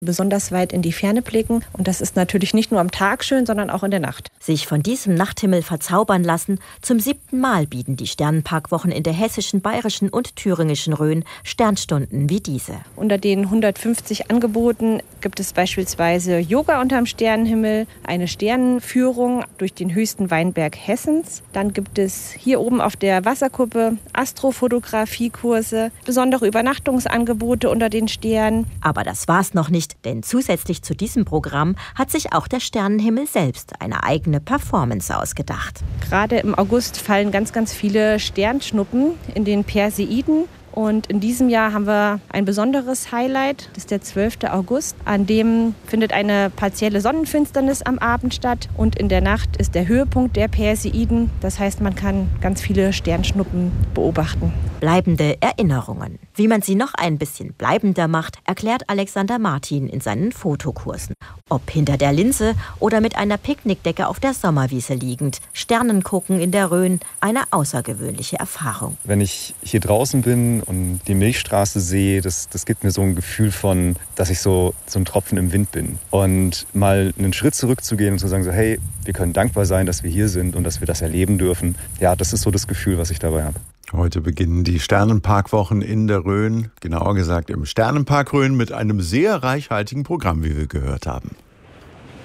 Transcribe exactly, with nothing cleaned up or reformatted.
besonders weit in die Ferne blicken. Und das ist natürlich nicht nur am Tag schön, sondern auch in der Nacht. Sich von diesem Nachthimmel verzaubern lassen, zum siebten Mal bieten die Sternenparkwochen in der hessischen, bayerischen und thüringischen Rhön Sternstunden wie diese. Unter den hundertfünfzig Angeboten gibt es beispielsweise Yoga unterm Sternenhimmel, eine Sternenführung durch den höchsten Weinberg Hessens. Dann gibt es hier oben auf der Wasserkuppe Astrofotografiekurse, besondere Übernachtungsangebote unter den Sternen. Aber das war's noch nicht. Denn zusätzlich zu diesem Programm hat sich auch der Sternenhimmel selbst eine eigene Performance ausgedacht. Gerade im August fallen ganz, ganz viele Sternschnuppen in den Perseiden. Und in diesem Jahr haben wir ein besonderes Highlight, das ist der zwölfte August. An dem findet eine partielle Sonnenfinsternis am Abend statt. Und in der Nacht ist der Höhepunkt der Perseiden. Das heißt, man kann ganz viele Sternschnuppen beobachten. Bleibende Erinnerungen. Wie man sie noch ein bisschen bleibender macht, erklärt Alexander Martin in seinen Fotokursen. Ob hinter der Linse oder mit einer Picknickdecke auf der Sommerwiese liegend. Sternen gucken in der Rhön, eine außergewöhnliche Erfahrung. Wenn ich hier draußen bin und die Milchstraße sehe, das, das gibt mir so ein Gefühl von, dass ich so, so ein Tropfen im Wind bin. Und mal einen Schritt zurückzugehen und zu sagen, so, hey, wir können dankbar sein, dass wir hier sind und dass wir das erleben dürfen. Ja, das ist so das Gefühl, was ich dabei habe. Heute beginnen die Sternenparkwochen in der Rhön, genauer gesagt im Sternenpark Rhön, mit einem sehr reichhaltigen Programm, wie wir gehört haben.